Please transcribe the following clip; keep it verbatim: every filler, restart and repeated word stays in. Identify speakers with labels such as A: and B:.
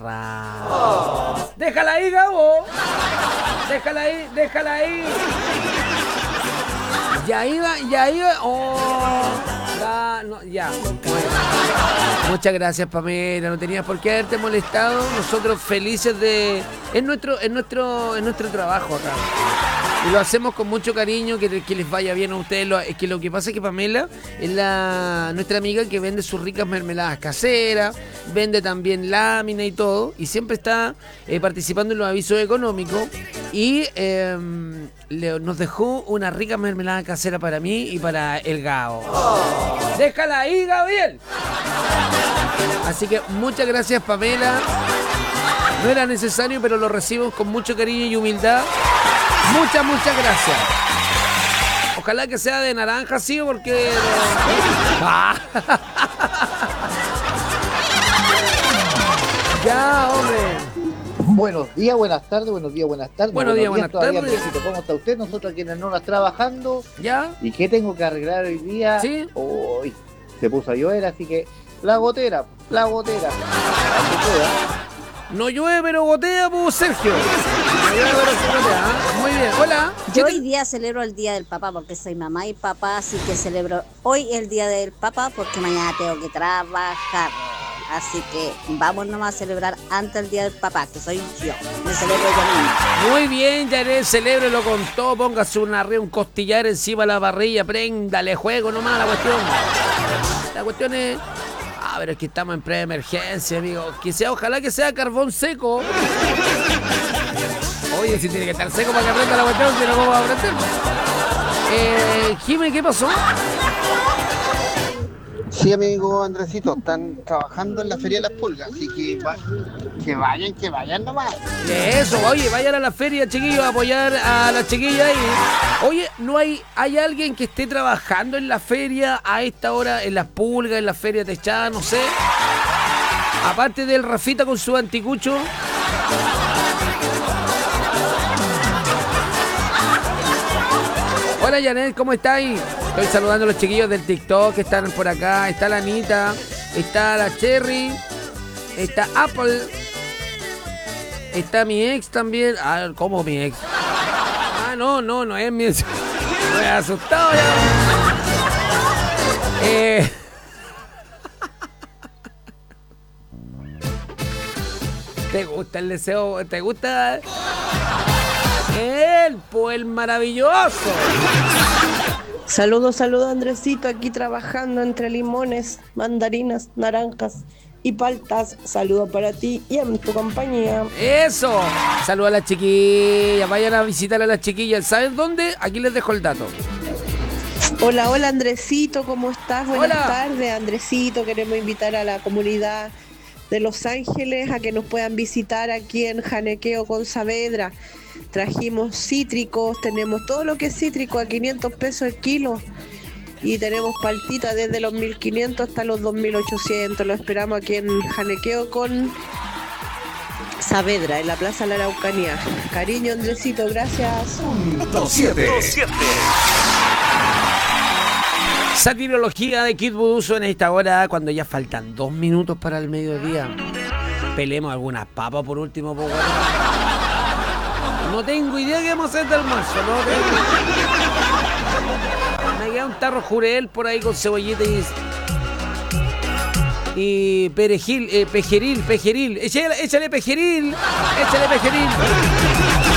A: Oh. Déjala ahí, Gabo. Déjala ahí, déjala ahí. Ya iba, ya iba. Oh, ya, no, ya. Bueno. Muchas gracias, Pamela. No tenías por qué haberte molestado. Nosotros felices de. Es nuestro, es nuestro, es nuestro trabajo acá. Y lo hacemos con mucho cariño, que, que les vaya bien a ustedes. Lo, es que lo que pasa es que Pamela es la nuestra amiga que vende sus ricas mermeladas caseras, vende también lámina y todo, y siempre está eh, participando en los avisos económicos. Y eh, le, nos dejó una rica mermelada casera para mí y para el Gao. Oh. ¡Déjala ahí, Gabriel! Así que muchas gracias, Pamela. No era necesario, pero lo recibimos con mucho cariño y humildad. Muchas, muchas gracias. Ojalá que sea de naranja, sí, porque... Ah. Ya, hombre.
B: Buenos días, buenas tardes, buenos días, buenas tardes.
A: Buenos días, buenas tardes.
B: ¿Cómo está usted? Nosotros quienes no las trabajando.
A: ¿Ya?
B: ¿Y qué tengo que arreglar hoy día?
A: Sí.
B: Hoy se puso a llover, así que la gotera, la gotera.
A: No llueve, pero gotea, pues, Sergio. No llueve, pero sí gotea. Muy bien, hola.
C: Yo hoy día celebro el Día del Papá porque soy mamá y papá, así que celebro hoy el Día del Papá porque mañana tengo que trabajar. Así que vamos nomás a celebrar antes el Día del Papá, que soy yo. Me celebro yo misma.
A: Muy bien, Janet, celébrelo con todo. Póngase una, un costillar encima de la parrilla. Préndale juego nomás a la cuestión. La cuestión es... Ah, pero es que estamos en pre-emergencia, amigo. Que sea, ojalá que sea carbón seco. Oye, si tiene que estar seco para que aprenda la cuestión, si no, ¿cómo va a aprender? Eh, Jimmy, ¿qué pasó?
D: Sí, amigo Andresito, están trabajando en la Feria de las Pulgas, así que, va, que vayan, que vayan nomás.
A: Eso, oye, vayan a la feria, chiquillos, a apoyar a las chiquillas ahí. Oye, ¿no hay hay alguien que esté trabajando en la feria a esta hora, en las Pulgas, en la feria techada, no sé? Aparte del Rafita con su anticucho. Hola, Janet, ¿cómo estáis? Estoy saludando a los chiquillos del TikTok que están por acá. Está la Anita, está la Cherry, está Apple, está mi ex también. Ah, ¿cómo mi ex? Ah, no, no, no es mi ex. Me he asustado ya. Eh... ¿Te gusta el deseo? ¿Te gusta? El, pues el maravilloso.
E: Saludos, saludos, Andresito, aquí trabajando entre limones, mandarinas, naranjas y paltas. Saludos para ti y en tu compañía.
A: Eso, saludos a las chiquillas, vayan a visitar a las chiquillas. ¿Saben dónde? Aquí les dejo el dato.
E: Hola, hola, Andresito, ¿cómo estás? Buenas
A: hola.
E: tardes, Andresito. Queremos invitar a la comunidad de Los Ángeles a que nos puedan visitar aquí en Janequeo con Saavedra. Trajimos cítricos, tenemos todo lo que es cítrico a quinientos pesos el kilo y tenemos paltitas desde los mil quinientos hasta los dos mil ochocientos. Lo esperamos aquí en Janequeo con Saavedra, en la Plaza La Araucanía. Cariño, Andresito, gracias.
F: Punto siete.
A: Satirología de Kid Buduso en esta hora, cuando ya faltan dos minutos para el mediodía. Pelemos algunas papas por último, por bueno. No tengo idea qué vamos a hacer de almuerzo, no tengo. Me queda un tarro jurel por ahí con cebollita y... Y perejil, eh, pejeril, pejeril. Échale, échale pejeril, échale pejeril.